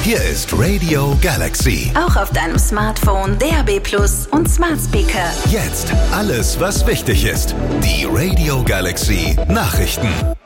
Hier ist Radio Galaxy. Auch auf deinem Smartphone, DAB+ und Smart Speaker. Jetzt alles, was wichtig ist. Die Radio Galaxy Nachrichten.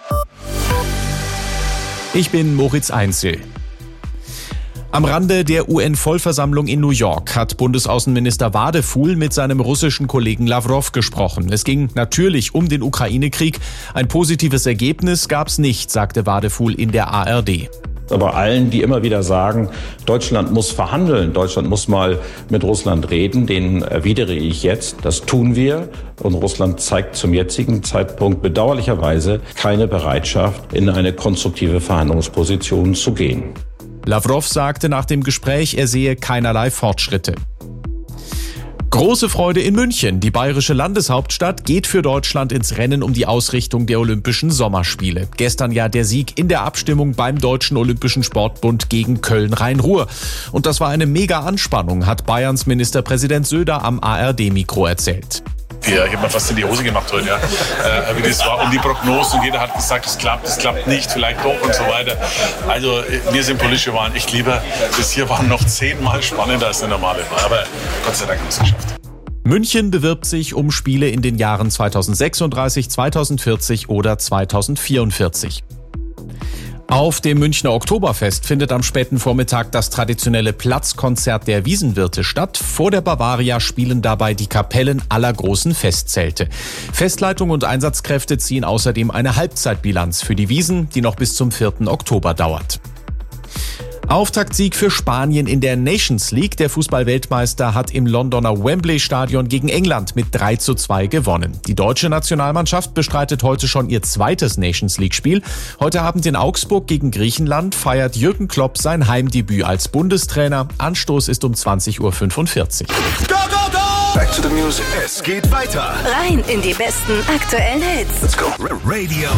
Ich bin Moritz Einzel. Am Rande der UN-Vollversammlung in New York hat Bundesaußenminister Wadefuhl mit seinem russischen Kollegen Lavrov gesprochen. Es ging natürlich um den Ukraine-Krieg. Ein positives Ergebnis gab's nicht, sagte Wadefuhl in der ARD. Aber allen, die immer wieder sagen, Deutschland muss verhandeln, Deutschland muss mal mit Russland reden, denen erwidere ich jetzt, das tun wir. Und Russland zeigt zum jetzigen Zeitpunkt bedauerlicherweise keine Bereitschaft, in eine konstruktive Verhandlungsposition zu gehen. Lavrov sagte nach dem Gespräch, er sehe keinerlei Fortschritte. Große Freude in München. Die bayerische Landeshauptstadt geht für Deutschland ins Rennen um die Ausrichtung der Olympischen Sommerspiele. Gestern ja der Sieg in der Abstimmung beim Deutschen Olympischen Sportbund gegen Köln-Rhein-Ruhr. Und das war eine Mega-Anspannung, hat Bayerns Ministerpräsident Söder am ARD-Mikro erzählt. Ja, ich habe mir fast in die Hose gemacht heute, ja. Wie das war um die Prognosen und jeder hat gesagt, es klappt nicht, vielleicht doch und so weiter. Also mir sind politische Wahlen echt lieber. Das hier war noch 10-mal spannender als eine normale Wahl, aber Gott sei Dank haben wir es geschafft. München bewirbt sich um Spiele in den Jahren 2036, 2040 oder 2044. Auf dem Münchner Oktoberfest findet am späten Vormittag das traditionelle Platzkonzert der Wiesenwirte statt. Vor der Bavaria spielen dabei die Kapellen aller großen Festzelte. Festleitung und Einsatzkräfte ziehen außerdem eine Halbzeitbilanz für die Wiesn, die noch bis zum 4. Oktober dauert. Auftaktsieg für Spanien in der Nations League. Der Fußball-Weltmeister hat im Londoner Wembley-Stadion gegen England mit 3:2 gewonnen. Die deutsche Nationalmannschaft bestreitet heute schon ihr zweites Nations League-Spiel. Heute Abend in Augsburg gegen Griechenland feiert Jürgen Klopp sein Heimdebüt als Bundestrainer. Anstoß ist um 20:45 Uhr. Go, go, go! Back to the music. Es geht weiter. Rein in die besten aktuellen Hits. Let's go. Radio